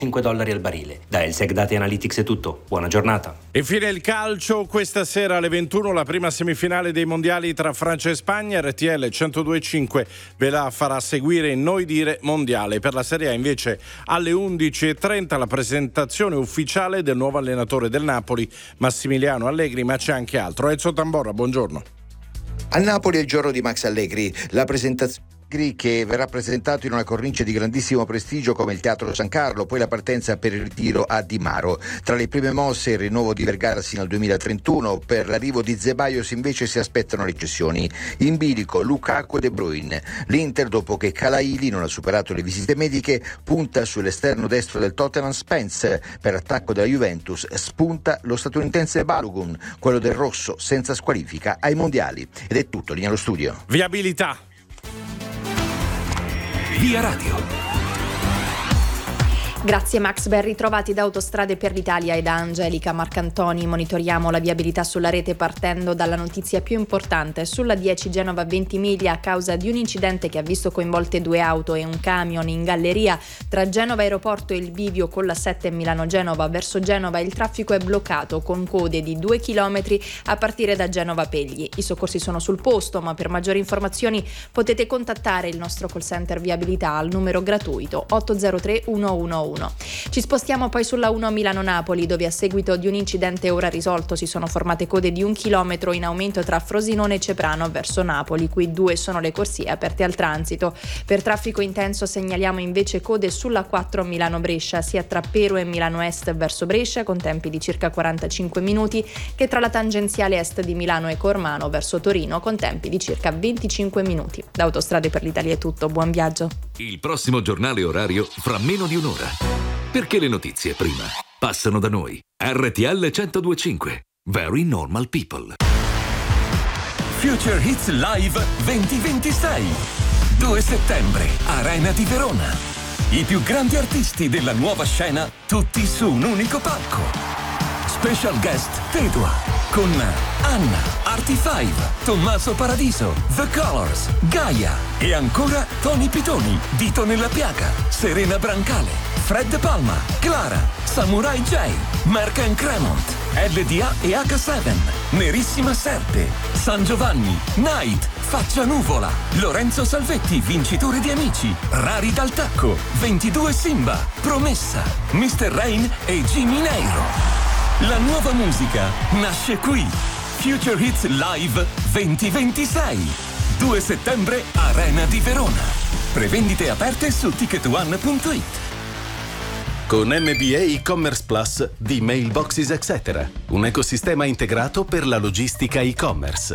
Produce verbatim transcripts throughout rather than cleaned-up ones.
cinque dollari al barile. Da Elseg Data Analytics è tutto. Buona giornata. Infine il calcio, questa sera alle ventuno la prima semifinale dei mondiali tra Francia e Spagna. R T L centodue e cinque ve la farà seguire in Noi Dire Mondiale. Per la Serie A invece alle undici e trenta la presentazione ufficiale del nuovo allenatore del Napoli, Massimiliano Allegri, ma c'è anche altro. Enzo Tamborra, buongiorno. Al Napoli è il giorno di Max Allegri, la presentazione che verrà presentato in una cornice di grandissimo prestigio come il Teatro San Carlo, poi la partenza per il ritiro a Di Maro. Tra le prime mosse il rinnovo di Vergara sino al duemilatrentuno, per l'arrivo di Ceballos invece si aspettano le cessioni. In bilico Lukaku e De Bruyne. L'Inter, dopo che Calaili non ha superato le visite mediche, punta sull'esterno destro del Tottenham Spence. Per attacco della Juventus spunta lo statunitense Balogun, quello del rosso senza squalifica ai mondiali. Ed è tutto, linea allo studio. Viabilità. Via Radio. Grazie Max, ben ritrovati da Autostrade per l'Italia e da Angelica Marcantoni. Monitoriamo la viabilità sulla rete partendo dalla notizia più importante. Sulla dieci Genova Ventimiglia, a causa di un incidente che ha visto coinvolte due auto e un camion in galleria tra Genova Aeroporto e il bivio con la sette Milano-Genova, verso Genova il traffico è bloccato con code di due chilometri a partire da Genova Pegli. I soccorsi sono sul posto, ma per maggiori informazioni potete contattare il nostro call center viabilità al numero gratuito otto zero tre uno uno uno. Ci spostiamo poi sulla uno Milano-Napoli, dove a seguito di un incidente ora risolto si sono formate code di un chilometro in aumento tra Frosinone e Ceprano verso Napoli. Qui due sono le corsie aperte al transito. Per traffico intenso segnaliamo invece code sulla quattro Milano-Brescia, sia tra Pero e Milano Est verso Brescia con tempi di circa quarantacinque minuti, che tra la tangenziale est di Milano e Cormano verso Torino con tempi di circa venticinque minuti. Da Autostrade per l'Italia è tutto, buon viaggio. Il prossimo giornale orario fra meno di un'ora. Perché le notizie prima passano da noi. R T L centodue e cinque. Very normal people. Future Hits Live duemilaventisei. due settembre, Arena di Verona. I più grandi artisti della nuova scena, tutti su un unico palco. Special guest Tedua con Anna, Artifive, Tommaso Paradiso, The Colors, Gaia e ancora Tony Pitoni, Dito nella piaga, Serena Brancale, Fred Palma, Clara, Samurai J, Mark and Cremont, L D A e H sette, Nerissima Serpe, San Giovanni, Night, Faccia Nuvola, Lorenzo Salvetti, vincitore di Amici, Rari dal Tacco, ventidue Simba, Promessa, mister Rain e Jimmy Neiro. La nuova musica nasce qui. Future Hits Live duemilaventisei. due settembre, Arena di Verona. Prevendite aperte su ticket one punto it. Con M B A e-commerce Plus di Mailboxes et cetera. Un ecosistema integrato per la logistica e-commerce.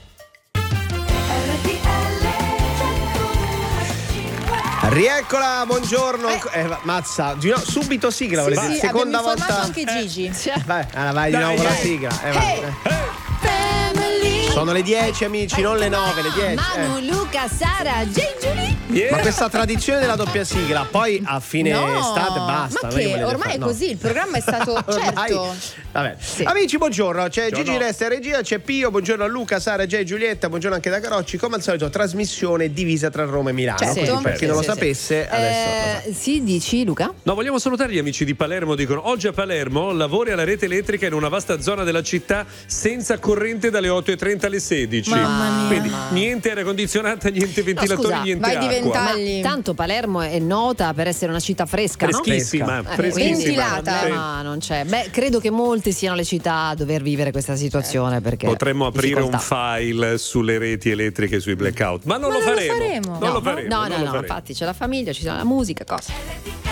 Rieccola, buongiorno. Eh, eh mazza, di no, subito sigla, sì, volete? sì, Seconda abbiamo volta. anche Gigi. Eh, vai, allora vai di nuovo con la sigla. Eh, hey. vai. Sono le dieci, amici, non le nove, le dieci. Manu, eh. Luca, Sara, J. Giulia. Yeah. Ma questa tradizione della doppia sigla, poi a fine no, estate basta. Ma che ormai fare? è No. così, il programma è stato certo. Vabbè. Sì. Amici, buongiorno. C'è Buongiorno. Gigi Resta in regia, c'è Pio, buongiorno a Luca, Sara, J. Giulietta, buongiorno anche da Carocci. Come al solito, trasmissione divisa tra Roma e Milano. Certo. Così, per chi Sì, non lo sì, sapesse, sì. adesso. Eh, lo sa. sì, dici Luca? No, vogliamo salutare gli amici di Palermo. Dicono: oggi a Palermo lavori alla rete elettrica in una vasta zona della città senza corrente dalle otto e trenta alle sedici. Mamma mia. Quindi niente aria condizionata, niente ventilatori, no, scusa, niente vai acqua. di ventagli. Ma tanto Palermo è nota per essere una città fresca, freschissima, no? freschissima. ventilata. Sì. Ma non c'è. Beh, credo che molte siano le città a dover vivere questa situazione, perché Potremmo aprire difficoltà. un file sulle reti elettriche, sui blackout, ma non Ma lo non lo faremo. faremo. Non No, lo faremo. no, non no, lo no, faremo. infatti c'è la famiglia, ci sono la musica, cosa.